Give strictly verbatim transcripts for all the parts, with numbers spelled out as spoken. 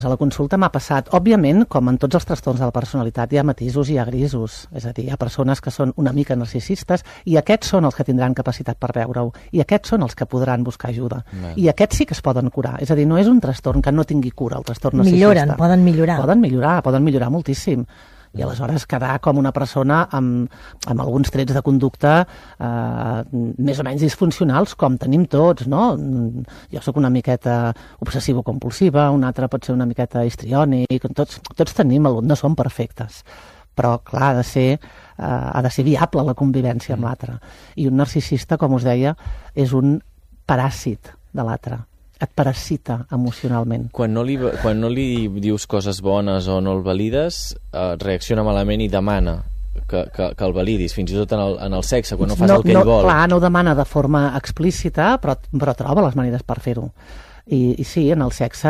A la consulta m'ha passat, òbviament, com en tots els trastorns de la personalitat, hi ha matisos i hi ha grisos. És a dir, hi ha persones que són una mica narcisistes i aquests són els que tindran capacitat per veure-ho. I aquests són els que podran buscar ajuda. Bé. I aquests sí que es poden curar. És a dir, no és un trastorn que no tingui cura, el trastorn narcisista. Milloren, poden millorar. Poden millorar, poden millorar moltíssim. I aleshores quedar com una persona amb, amb alguns trets de conducta eh, més o menys disfuncionals, com tenim tots, no? Jo sóc una miqueta obsessivo-compulsiva, un altre pot ser una miqueta histriònic, tots, tots tenim, no som perfectes, però clar, ha de ser, eh, ha de ser viable la convivència amb l'altre. I un narcisista, com us deia, és un paràsit de l'altre. Et parasita emocionalment. Quan no, li, quan no li dius coses bones o no el valides, eh, reacciona malament i demana que, que, que el validis, fins i tot en el, en el sexe, quan no fas no, el que no, ell vol. Clar, no ho demana de forma explícita, però, però troba les maneres per fer-ho. I, I sí, en el sexe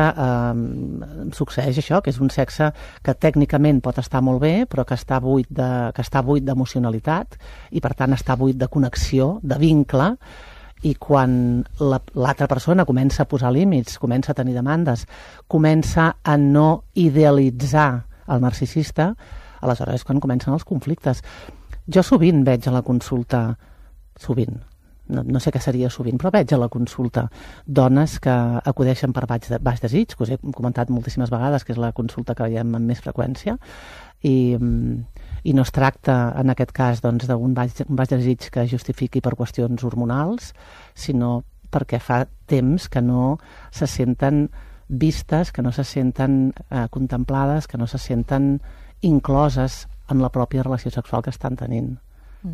eh, succeeix això, que és un sexe que tècnicament pot estar molt bé, però que està buit de, que està buit d'emocionalitat i per tant està buit de connexió, de vincle, i quan l'altra persona comença a posar límits, comença a tenir demandes, comença a no idealitzar el narcisista, aleshores és quan comencen els conflictes. Jo sovint veig a la consulta, sovint, no, no sé què seria sovint, però veig a la consulta dones que acudeixen per baix, de, baix desig, que us he comentat moltíssimes vegades, que és la consulta que veiem amb més freqüència, i, i no es tracta en aquest cas doncs, d'un baix, un baix desig que justifiqui per qüestions hormonals, sinó perquè fa temps que no se senten vistes, que no se senten eh, contemplades, que no se senten incloses en la pròpia relació sexual que estan tenint. Mm.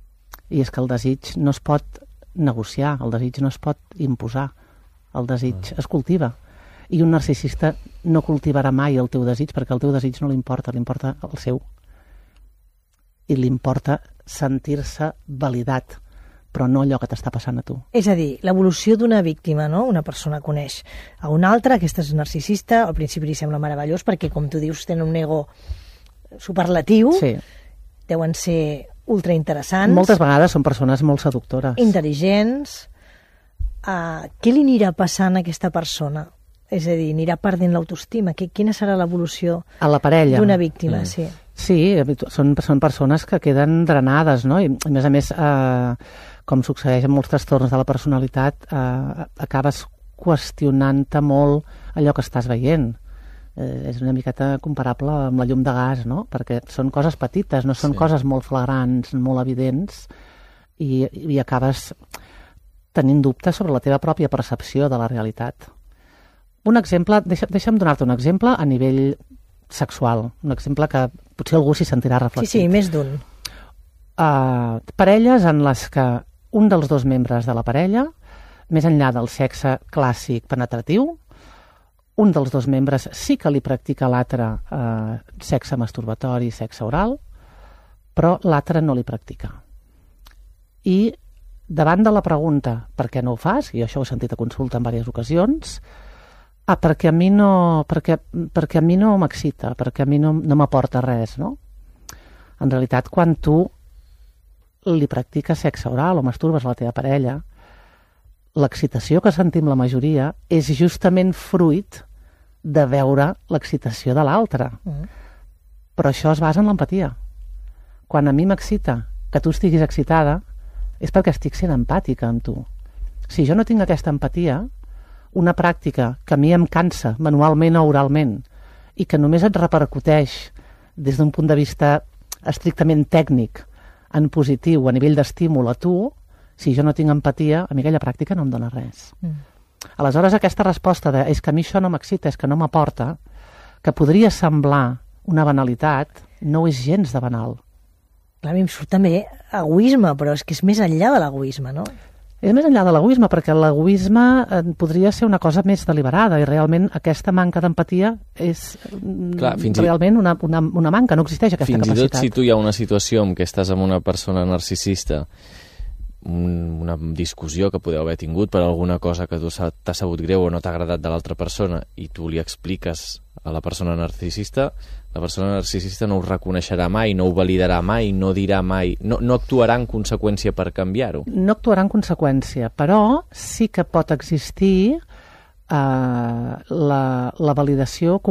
I és que el desig no es pot negociar, el desig no es pot imposar, el desig mm. es cultiva. I un narcisista no cultivarà mai el teu desig perquè el teu desig no li importa, li importa el seu. I li importa sentir-se validat, però no allò que t'està passant a tu. És a dir, l'evolució d'una víctima, no? Una persona coneix a una altra, aquesta és narcisista, al principi li sembla meravellós perquè, com tu dius, tenen un ego superlatiu, sí. Deuen ser ultrainteressants. Moltes vegades són persones molt seductores. Intel·ligents. Uh, què li anirà passant a aquesta persona? És a dir, anirà perdent l'autoestima. Quina serà l'evolució a la parella d'una víctima? Mm. Sí, sí són, són persones que queden drenades, no? I a més a més, eh, com succeeix en molts trastorns de la personalitat, eh, acabes qüestionant-te molt allò que estàs veient. Eh, és una miqueta comparable amb la llum de gas, no? Perquè són coses petites, no són sí. coses molt flagrants, molt evidents, i, i acabes tenint dubtes sobre la teva pròpia percepció de la realitat. Un exemple, deixa, deixa'm donar-te un exemple a nivell sexual, un exemple que potser algú s'hi sentirà reflectit. Sí, sí, més d'un. Uh, parelles en les que un dels dos membres de la parella, més enllà del sexe clàssic penetratiu, un dels dos membres sí que li practica a l'altre uh, sexe masturbatori, sexe oral, però l'altre no li practica. I davant de la pregunta per què no ho fas, i això ho he sentit a consulta en diverses ocasions, ah, perquè a mi no, perquè, perquè a mi no m'excita, perquè a mi no, no m'aporta res, no? En realitat, quan tu li practiques sexe oral o masturbes a la teva parella, l'excitació que sentim la majoria és justament fruit de veure l'excitació de l'altre. Mm. Però això es basa en l'empatia. Quan a mi m'excita que tu estiguis excitada, és perquè estic sent empàtica amb tu. Si jo no tinc aquesta empatia, una pràctica que a mi em cansa manualment o oralment i que només et repercuteix des d'un punt de vista estrictament tècnic en positiu, a nivell d'estímul a tu, si jo no tinc empatia, a mi aquella pràctica no em dona res. Mm. Aleshores, aquesta resposta de és que a mi això no m'excita, és que no m'aporta, que podria semblar una banalitat, no és gens de banal. Clar, a mi em surt també egoisme, però és que és més enllà de l'egoisme, no? És més enllà de l'egoisme, perquè l'egoisme eh, podria ser una cosa més deliberada i realment aquesta manca d'empatia és Clar, realment una, una, una manca, no existeix aquesta fins capacitat. Fins i tot si tu hi ha una situació en què estàs amb una persona narcisista, un, una discussió que podeu haver tingut per alguna cosa que tu t'ha sabut greu o no t'ha agradat de l'altra persona i tu li expliques a la persona narcisista, la persona narcisista no ho reconeixerà mai, no ho validarà mai, no dirà mai, no, no actuarà en conseqüència per canviar-ho. No actuarà en conseqüència, però sí que pot existir eh, la, la validació